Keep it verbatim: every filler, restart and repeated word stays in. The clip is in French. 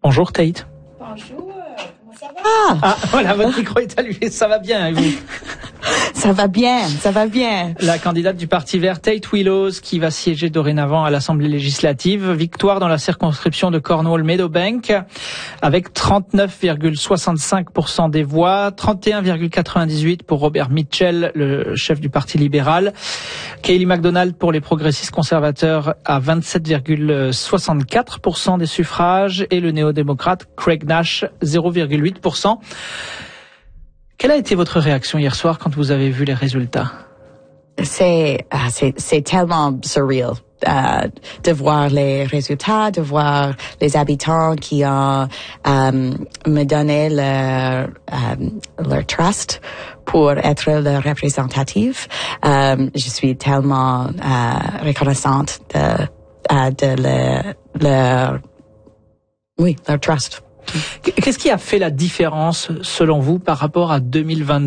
Bonjour Tate. Bonjour, comment ça va? Ah, voilà, votre micro est allumé, ça va bien, et vous? Ça va bien, ça va bien. La candidate du Parti vert, Tate Willows, qui va siéger dorénavant à l'Assemblée législative. Victoire dans la circonscription de Cornwall-Meadowbank, avec trente-neuf virgule soixante-cinq pour cent des voix, trente et un virgule quatre-vingt-dix-huit pour Robert Mitchell, le chef du Parti libéral. Kayleigh McDonald pour les progressistes conservateurs à vingt-sept virgule soixante-quatre pour cent des suffrages et le néo-démocrate Craig Nash, zéro virgule huit pour cent. Quelle a été votre réaction hier soir quand vous avez vu les résultats? C'est, ah, c'est, c'est tellement surreal euh, de voir les résultats, de voir les habitants qui ont euh, me donné leur, euh, leur trust pour être le représentatif. Euh, je suis tellement euh, reconnaissante de, euh, de le, leur, oui, leur trust. Qu'est-ce qui a fait la différence, selon vous, par rapport à deux mille vingt-deux?